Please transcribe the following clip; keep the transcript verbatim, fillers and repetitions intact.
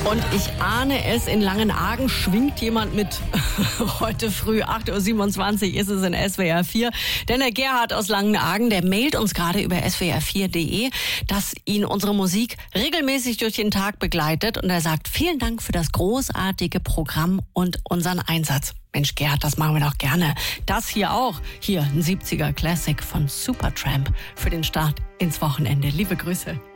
Und ich ahne es, in Langenargen schwingt jemand mit. Heute früh, acht Uhr siebenundzwanzig, ist es in S W R vier. Denn der Gerhard aus Langenargen, der mailt uns gerade über S W R vier punkt de, dass ihn unsere Musik regelmäßig durch den Tag begleitet. Und er sagt, vielen Dank für das großartige Programm und unseren Einsatz. Mensch, Gerhard, das machen wir doch gerne. Das hier auch. Hier ein siebziger Classic von Supertramp für den Start ins Wochenende. Liebe Grüße.